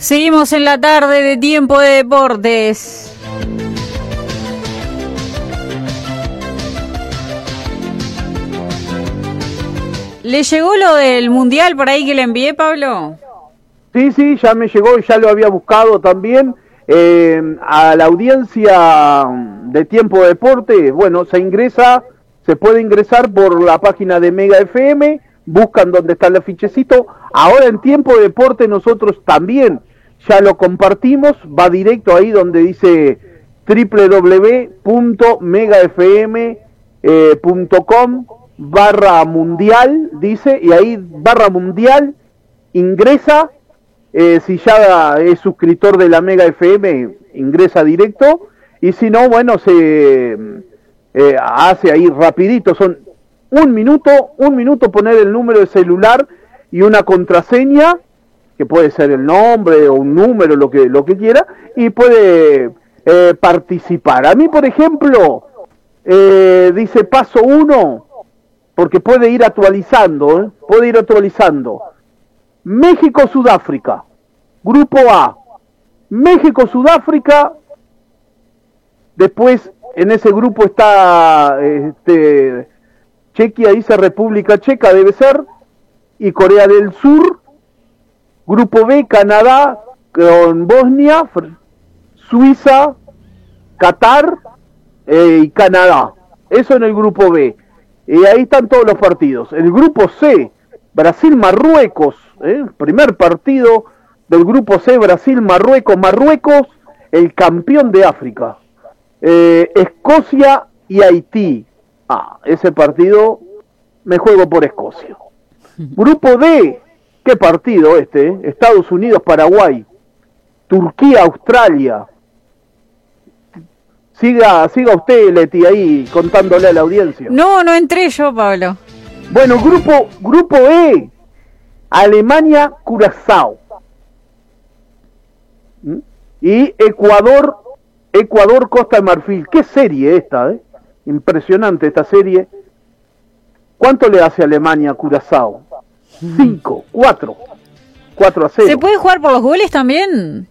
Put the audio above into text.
Seguimos en la tarde de Tiempo de Deportes. ¿Le llegó lo del Mundial por ahí que le envié, Pablo? Sí, ya me llegó y ya lo había buscado también. A la audiencia de Tiempo de Deporte, bueno, se puede ingresar por la página de Mega FM, buscan donde está el afichecito. Ahora en Tiempo de Deporte nosotros también ya lo compartimos, va directo ahí donde dice www.megafm.com/mundial, dice, y ahí /mundial ingresa. Si ya es suscriptor de la Mega FM, ingresa directo, y si no, bueno, se hace ahí rapidito, son un minuto, poner el número de celular y una contraseña, que puede ser el nombre o un número, lo que quiera, y puede participar. A mí, por ejemplo, dice paso 1, porque puede ir actualizando, México-Sudáfrica, Grupo A. México-Sudáfrica, después en ese grupo está Chequia, dice República Checa, debe ser, y Corea del Sur. Grupo B, Canadá con Bosnia, Suiza, Qatar y Canadá. Eso en el grupo B. Y ahí están todos los partidos. El grupo C, Brasil-Marruecos, primer partido del grupo C, Brasil-Marruecos. Marruecos, el campeón de África. Escocia y Haití. Ese partido me juego por Escocia. Grupo D, qué partido Estados Unidos-Paraguay. Turquía-Australia. Siga usted, Leti, ahí contándole a la audiencia. No entré yo, Pablo. Bueno, grupo E, Alemania-Curazao. Y Ecuador-Costa de Marfil. Qué serie esta, impresionante esta serie. ¿Cuánto le hace Alemania a Curazao? 4-0. ¿Se puede jugar por los goles también?